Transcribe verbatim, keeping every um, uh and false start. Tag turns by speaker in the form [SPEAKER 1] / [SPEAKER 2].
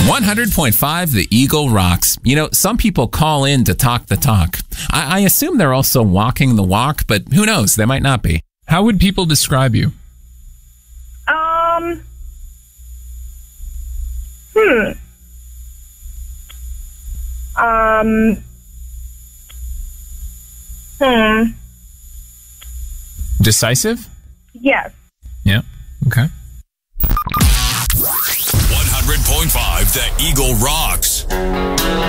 [SPEAKER 1] one hundred point five The Eagle rocks. You know, some people call in to talk the talk. I, I assume they're also walking the walk, but who knows? They might not be.
[SPEAKER 2] How would people describe you?
[SPEAKER 3] Um. Hmm. Um. Hmm.
[SPEAKER 2] Decisive?
[SPEAKER 3] Yes.
[SPEAKER 2] Yeah. Okay.
[SPEAKER 4] one hundred point five The Eagle rocks.